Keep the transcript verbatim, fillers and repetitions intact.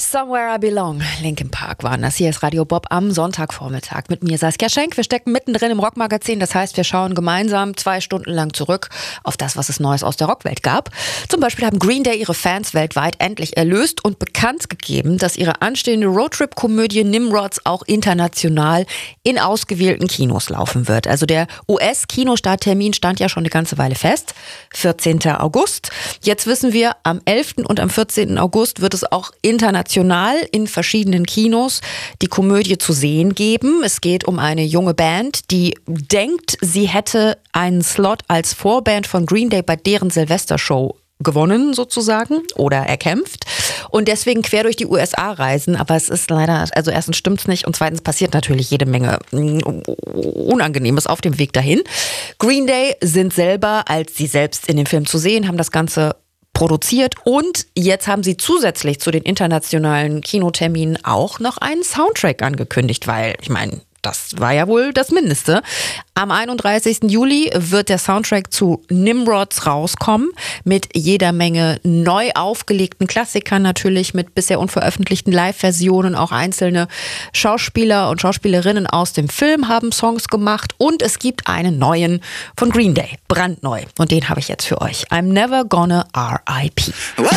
Somewhere I Belong, Linkin Park waren das. Hier ist Radio Bob am Sonntagvormittag mit mir, Saskia Schenk. Wir stecken mittendrin im Rockmagazin, das heißt, wir schauen gemeinsam zwei Stunden lang zurück auf das, was es Neues aus der Rockwelt gab. Zum Beispiel haben Green Day ihre Fans weltweit endlich erlöst und bekannt gegeben, dass ihre anstehende Roadtrip-Komödie Nimrods auch international in ausgewählten Kinos laufen wird. Also der U S-Kinostarttermin stand ja schon eine ganze Weile fest, vierzehnten August. Jetzt wissen wir, am elften und am vierzehnten August wird es auch international in verschiedenen Kinos die Komödie zu sehen geben. Es geht um eine junge Band, die denkt, sie hätte einen Slot als Vorband von Green Day bei deren Silvestershow gewonnen sozusagen oder erkämpft und deswegen quer durch die U S A reisen, aber es ist leider, also erstens stimmt's nicht und zweitens passiert natürlich jede Menge Unangenehmes auf dem Weg dahin. Green Day sind selber, als sie selbst in dem Film zu sehen, haben das Ganze produziert und jetzt haben sie zusätzlich zu den internationalen Kinoterminen auch noch einen Soundtrack angekündigt, weil, ich meine, das war ja wohl das Mindeste. Am einunddreißigsten Juli wird der Soundtrack zu Nimrods rauskommen mit jeder Menge neu aufgelegten Klassikern natürlich, mit bisher unveröffentlichten Live-Versionen. Auch einzelne Schauspieler und Schauspielerinnen aus dem Film haben Songs gemacht und es gibt einen neuen von Green Day, brandneu. Und den habe ich jetzt für euch. I'm Never Gonna R I P